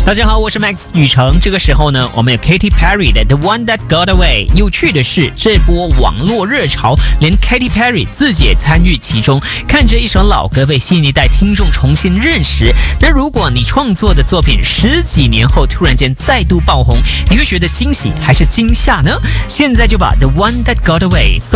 大家好，我是 Max 宇成。这个时候呢，我们有 Katy Perry 的 The One That Got Away。有趣的是，这波网络热潮，连 Katy Perry 自己也参与其中。看着一首老歌被新一代听众重新认识，那如果你创作的作品10几年后突然间再度爆红，你会觉得惊喜还是惊吓呢？现在就把 The One That Got Away 送